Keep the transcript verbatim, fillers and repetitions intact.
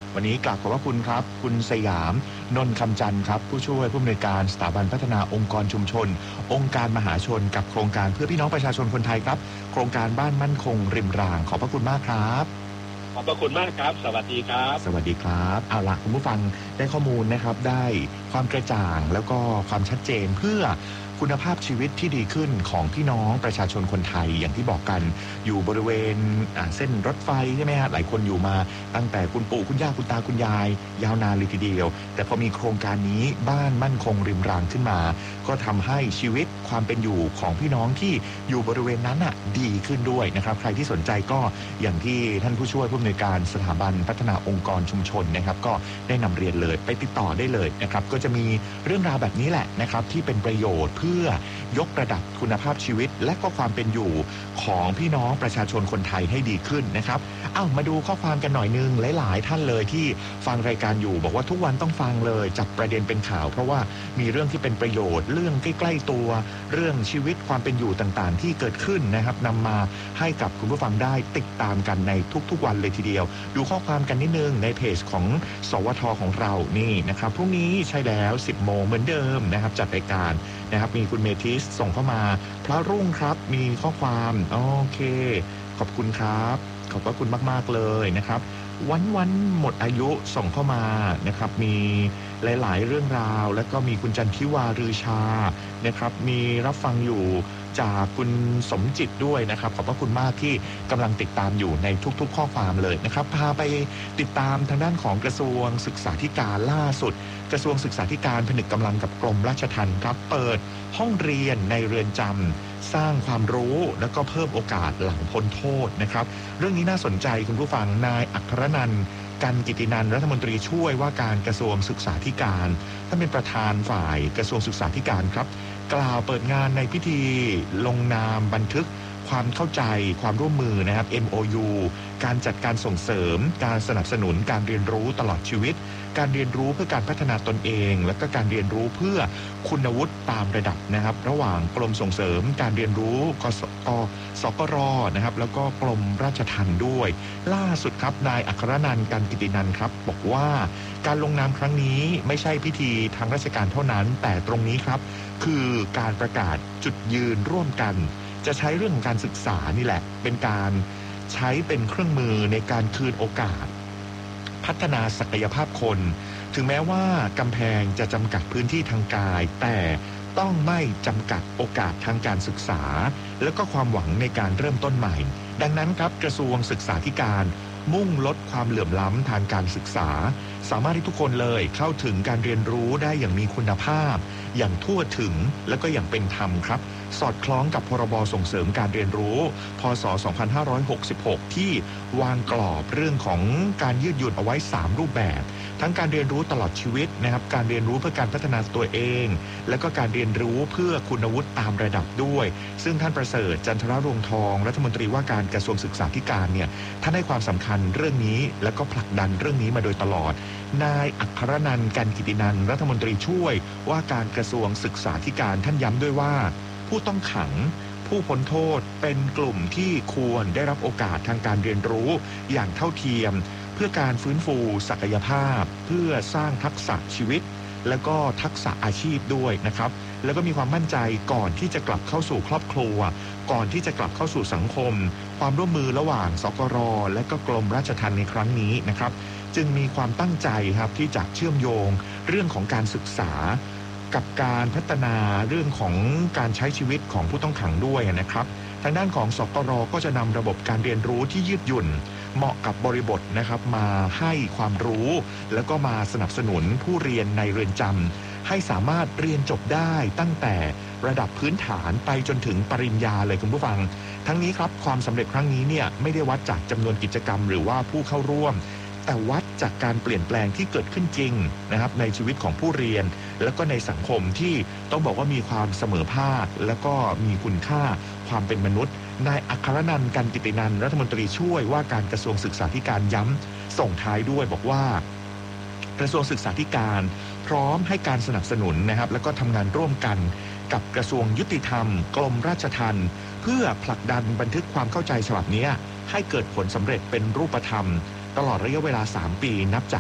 วันนี้กราบขอบพระคุณครับคุณสยามนนท์คำจันทร์ครับผู้ช่วยผู้อำนวยการสถาบันพัฒนาองค์กรชุมชนองค์การมหาชนกับโครงการเพื่อพี่น้องประชาชนคนไทยครับโครงการบ้านมั่นคงริมรางขอบพระคุณมากครับขอบพระคุณมากครับสวัสดีครับสวัสดีครับเอาล่ะคุณผู้ฟังได้ข้อมูลนะครับได้ความกระจ่างแล้วก็ความชัดเจนเพื่อคุณภาพชีวิตที่ดีขึ้นของพี่น้องประชาชนคนไทยอย่างที่บอกกันอยู่บริเวณเส้นรถไฟใช่ไหมฮะหลายคนอยู่มาตั้งแต่คุณปู่คุณย่าคุณตาคุณยายยาวนานเลยทีเดียวแต่พอมีโครงการนี้บ้านมั่นคงริมรางขึ้นมาก็ทำให้ชีวิตความเป็นอยู่ของพี่น้องที่อยู่บริเวณนั้นอ่ะดีขึ้นด้วยนะครับใครที่สนใจก็อย่างที่ท่านผู้ช่วยผู้อำนวยการสถาบันพัฒนาองค์กรชุมชนนะครับก็ได้นำเรียนเลยไปติดต่อได้เลยนะครับก็จะมีเรื่องราวแบบนี้แหละนะครับที่เป็นประโยชน์เพื่อยกระดับคุณภาพชีวิตและก็ความเป็นอยู่ของพี่น้องประชาชนคนไทยให้ดีขึ้นนะครับเอ้ามาดูข้อความกันหน่อยนึงหลายๆท่านเลยที่ฟังรายการอยู่บอกว่าทุกวันต้องฟังเลยจับประเด็นเป็นข่าวเพราะว่ามีเรื่องที่เป็นประโยชน์เรื่องใกล้ๆตัวเรื่องชีวิตความเป็นอยู่ต่างๆที่เกิดขึ้นนะครับนำมาให้กับคุณผู้ฟังได้ติดตามกันในทุกๆวันเลยทีเดียวดูข้อความกันนิดนึงในเพจของสวทของเรานี่นะครับพรุ่งนี้ใช่แล้วสิบโมงเหมือนเดิมนะครับจัดรายการนะครับมีคุณเมทิสส่งเข้ามาพระรุ่งครับมีข้อความโอเคขอบคุณครับขอบพระคุณมากๆเลยนะครับวันวันหมดอายุส่งเข้ามานะครับมีหลายๆเรื่องราวแล้วก็มีคุณจันทิวารือชานะครับมีรับฟังอยู่จากคุณสมจิตด้วยนะครับขอบพระคุณมากที่กำลังติดตามอยู่ในทุกๆข้อความเลยนะครับพาไปติดตามทางด้านของกระทรวงศึกษาธิการล่าสุดกระทรวงศึกษาธิการผนึกกำลังกับกรมราชทัณฑ์ครับเปิดห้องเรียนในเรือนจำสร้างความรู้แล้วก็เพิ่มโอกาสหลังพ้นโทษนะครับเรื่องนี้น่าสนใจคุณผู้ฟังนายอัครนันท์กันกิตินันท์รัฐมนตรีช่วยว่าการกระทรวงศึกษาธิการท่านเป็นประธานฝ่ายกระทรวงศึกษาธิการครับกล่าวเปิดงานในพิธีลงนามบันทึกความเข้าใจความร่วมมือนะครับ เอ็ม โอ ยู การจัดการส่งเสริมการสนับสนุนการเรียนรู้ตลอดชีวิตการเรียนรู้เพื่อการพัฒนาตนเองและก็การเรียนรู้เพื่อคุณวุฒิตามระดับนะครับระหว่างกรมส่งเสริมการเรียนรู้กสกสกรนะครับแล้วก็กรมราชทัณฑ์ด้วยล่าสุดครับนายอัครนันท์กันกิตินันท์ครับบอกว่าการลงนามครั้งนี้ไม่ใช่พิธีทางราชการเท่านั้นแต่ตรงนี้ครับคือการประกาศจุดยืนร่วมกันจะใช้เรื่องของการศึกษานี่แหละเป็นการใช้เป็นเครื่องมือในการคืนโอกาสพัฒนาศักยภาพคนถึงแม้ว่ากำแพงจะจำกัดพื้นที่ทางกายแต่ต้องไม่จำกัดโอกาสทางการศึกษาและก็ความหวังในการเริ่มต้นใหม่ดังนั้นครับกระทรวงศึกษาธิการมุ่งลดความเหลื่อมล้ำทางการศึกษาสามารถให้ทุกคนเลยเข้าถึงการเรียนรู้ได้อย่างมีคุณภาพอย่างทั่วถึงและก็อย่างเป็นธรรมครับสอดคล้องกับพรบส่งเสริมการเรียนรู้พ.ศ. สองพันห้าร้อยหกสิบหกที่วางกรอบเรื่องของการยืดหยุ่นเอาไว้สามรูปแบบทั้งการเรียนรู้ตลอดชีวิตนะครับการเรียนรู้เพื่อการพัฒนาตัวเองและก็การเรียนรู้เพื่อคุณวุฒิตามระดับด้วยซึ่งท่านประเสริฐจันทรรวงศ์ทองรัฐมนตรีว่าการกระทรวงศึกษาธิการเนี่ยท่านให้ความสำคัญเรื่องนี้และก็ผลักดันเรื่องนี้มาโดยตลอดนายอัครนันท์กันกิตินันท์รัฐมนตรีช่วยว่าการกระทรวงศึกษาธิการท่านย้ำด้วยว่าผู้ต้องขังผู้พ้นโทษเป็นกลุ่มที่ควรได้รับโอกาสทางการเรียนรู้อย่างเท่าเทียมเพื่อการฟื้นฟูศักยภาพเพื่อสร้างทักษะชีวิตแล้วก็ทักษะอาชีพด้วยนะครับแล้วก็มีความมั่นใจก่อนที่จะกลับเข้าสู่ครอบครัวก่อนที่จะกลับเข้าสู่สังคมความร่วมมือระหว่างสกรและก็กรมราชทัณฑ์ในครั้งนี้นะครับจึงมีความตั้งใจครับที่จะเชื่อมโยงเรื่องของการศึกษากับการพัฒนาเรื่องของการใช้ชีวิตของผู้ต้องขังด้วยนะครับทางด้านของสกรก็จะนำระบบการเรียนรู้ที่ยืดหยุ่นเหมาะกับบริบทนะครับมาให้ความรู้แล้วก็มาสนับสนุนผู้เรียนในเรือนจำให้สามารถเรียนจบได้ตั้งแต่ระดับพื้นฐานไปจนถึงปริญญาเลยคุณผู้ฟังทั้งนี้ครับความสำเร็จครั้งนี้เนี่ยไม่ได้วัดจากจำนวนกิจกรรมหรือว่าผู้เข้าร่วมแต่วัดจากการเปลี่ยนแปลงที่เกิดขึ้นจริงนะครับในชีวิตของผู้เรียนแล้วก็ในสังคมที่ต้องบอกว่ามีความเสมอภาคแล้วก็มีคุณค่าความเป็นมนุษย์นายอัครนันท์กันกิตินันท์รัฐมนตรีช่วยว่าการกระทรวงศึกษาธิการย้ำส่งท้ายด้วยบอกว่ากระทรวงศึกษาธิการพร้อมให้การสนับสนุนนะครับแล้วก็ทำงานร่วมกันกับกระทรวงยุติธรรมกรมราชทัณฑ์เพื่อผลักดันบันทึกความเข้าใจฉบับนี้ให้เกิดผลสำเร็จเป็นรูปธรรมตลอดระยะเวลาสามปีนับจาก